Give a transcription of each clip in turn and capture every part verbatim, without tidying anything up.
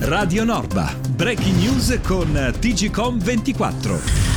Radio Norba, breaking news con T G Com ventiquattro.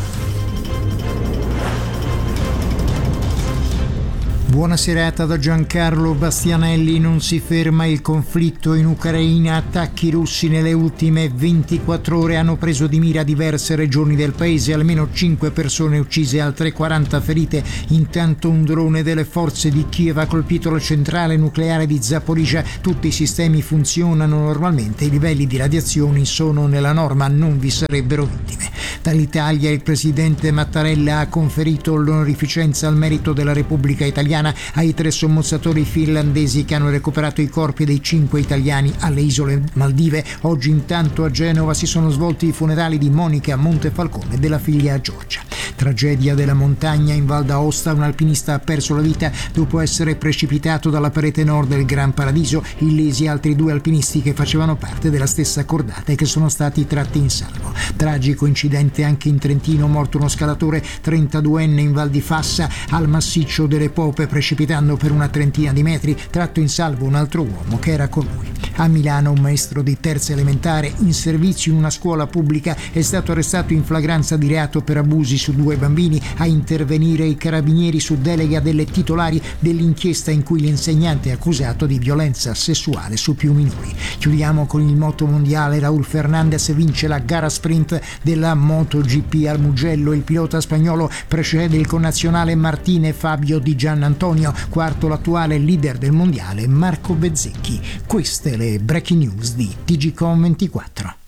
Buona serata da Giancarlo Bastianelli. Non si ferma il conflitto in Ucraina. Attacchi russi nelle ultime ventiquattro ore hanno preso di mira diverse regioni del paese. Almeno cinque persone uccise, altre quaranta ferite. Intanto un drone delle forze di Kiev ha colpito la centrale nucleare di Zaporizhzhia. Tutti i sistemi funzionano normalmente. I livelli di radiazioni sono nella norma. Non vi sarebbero vittime. Dall'Italia il presidente Mattarella ha conferito l'onorificenza al merito della Repubblica Italiana ai tre sommozzatori finlandesi che hanno recuperato i corpi dei cinque italiani alle isole Maldive. Oggi intanto a Genova si sono svolti i funerali di Monica Montefalcone e della figlia Giorgia. Tragedia della montagna in Val d'Aosta, un alpinista ha perso la vita dopo essere precipitato dalla parete nord del Gran Paradiso. Illesi altri due alpinisti che facevano parte della stessa cordata e che sono stati tratti in salvo. Tragico incidente anche in Trentino, morto uno scalatore trentaduenne in Val di Fassa al massiccio delle Pope, precipitando per una trentina di metri, tratto in salvo un altro uomo che era con lui. A Milano un maestro di terza elementare in servizio in una scuola pubblica è stato arrestato in flagranza di reato per abusi su due bambini. A intervenire i carabinieri su delega delle titolari dell'inchiesta in cui l'insegnante è accusato di violenza sessuale su più minori. Chiudiamo con il moto mondiale. Raúl Fernández vince la gara sprint della MotoGP al Mugello. Il pilota spagnolo precede il connazionale Martine Fabio Di Giannantonio, quarto l'attuale leader del mondiale Marco Bezzecchi. Queste le breaking news di T G Com ventiquattro.